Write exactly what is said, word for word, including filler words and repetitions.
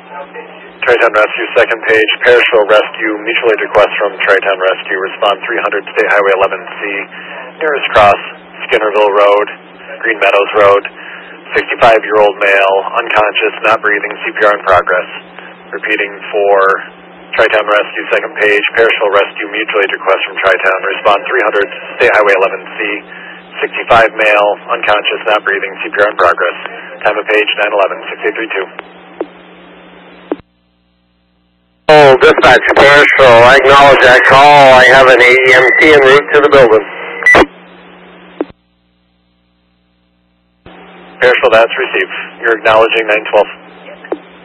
Tri-Town Rescue, second page, Parishville Rescue, mutual aid request from Tri-Town Rescue, respond three hundred, State Highway eleven C, nearest cross, Skinnerville Road, Green Meadows Road, sixty-five-year-old male, unconscious, not breathing, C P R in progress. Repeating for Tri-Town Rescue, second page, Parishville Rescue, mutual aid request from Tri-Town, respond three hundred, State Highway eleven C, sixty-five male, unconscious, not breathing, C P R in progress. Time of page nine eleven, six eight three two. Oh, dispatch, Parishville, I acknowledge that call. I have an A E M T en route to the building. Parishville, that's received. You're acknowledging nine twelve.